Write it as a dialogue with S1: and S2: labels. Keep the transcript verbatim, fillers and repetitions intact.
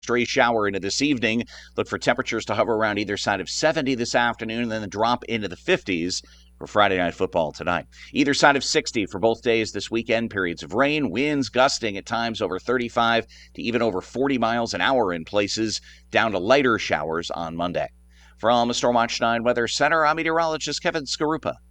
S1: stray shower into this evening. Look for temperatures to hover around either side of seventy this afternoon and then drop into the fifties for Friday Night Football tonight. Either side of sixty for both days this weekend. Periods of rain, winds gusting at times over thirty-five to even over forty miles an hour in places, down to lighter showers on Monday. From the Stormwatch nine Weather Center, I'm meteorologist Kevin Skarupa.